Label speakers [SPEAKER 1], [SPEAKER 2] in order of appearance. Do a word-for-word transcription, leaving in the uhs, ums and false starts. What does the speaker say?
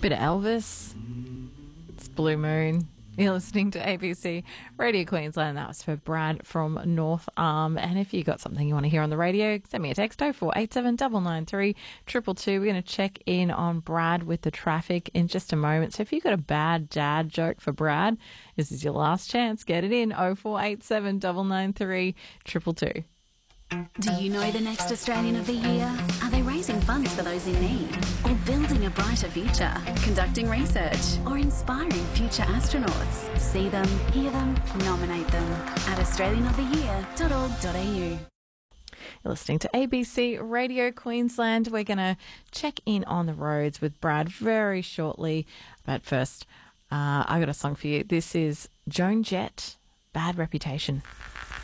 [SPEAKER 1] Bit of Elvis. It's Blue Moon. You're listening to A B C Radio Queensland. That was for Brad from North Arm. And if you got something you want to hear on the radio, send me a text oh four eight seven, nine nine three, two two two. We're going to check in on Brad with the traffic in just a moment. So if you've got a bad dad joke for Brad, this is your last chance. Get it in oh four eight seven, nine nine three, two two two.
[SPEAKER 2] Do you know the next Australian of the Year? Are they raising funds for those in need? Or building a brighter future? Conducting research? Or inspiring future astronauts? See them, hear them, nominate them at australian of the year dot org dot a u.
[SPEAKER 1] You're listening to A B C Radio Queensland. We're going to check in on the roads with Brad very shortly. But first, uh, I got a song for you. This is Joan Jett, Bad Reputation.